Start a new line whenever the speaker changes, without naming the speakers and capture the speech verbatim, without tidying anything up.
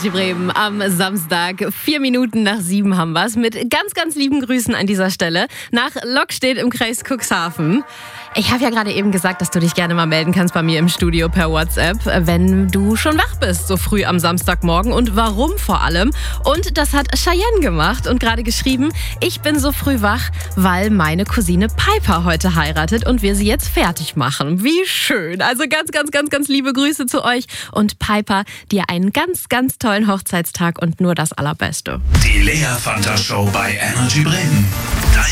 Energy Bremen am Samstag. Vier Minuten nach sieben haben wir es. Mit ganz, ganz lieben Grüßen an dieser Stelle nach Lockstedt im Kreis Cuxhaven. Ich habe ja gerade eben gesagt, dass du dich gerne mal melden kannst bei mir im Studio per WhatsApp, wenn du schon wach bist, so früh am Samstagmorgen und warum vor allem. Und das hat Cheyenne gemacht und gerade geschrieben, ich bin so früh wach, weil meine Cousine Piper heute heiratet und wir sie jetzt fertig machen. Wie schön. Also ganz, ganz, ganz, ganz liebe Grüße zu euch und Piper, dir einen ganz, ganz tollen Hochzeitstag und nur das Allerbeste.
Die Lea Fanta Show bei Energy Bremen.